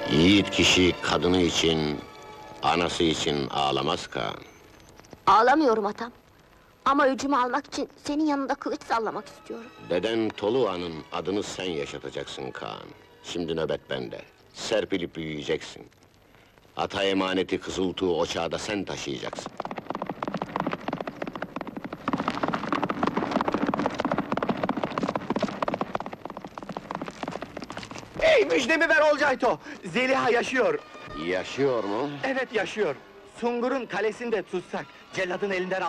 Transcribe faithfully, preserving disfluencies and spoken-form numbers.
Yiğit kişi kadını için, anası için ağlamaz Kaan. Ağlamıyorum atam. Ama öcümü almak için senin yanında kılıç sallamak istiyorum. Deden Tolua'nın adını sen yaşatacaksın Kaan. Şimdi nöbet bende. Serpilip büyüyeceksin. Ata emaneti Kızıltuğ o çağda sen taşıyacaksın. Hey, müjdemi ver Olcayto! Zeliha yaşıyor! Yaşıyor mu? Evet, yaşıyor! Sungur'un kalesinde tutsak, celladın elinden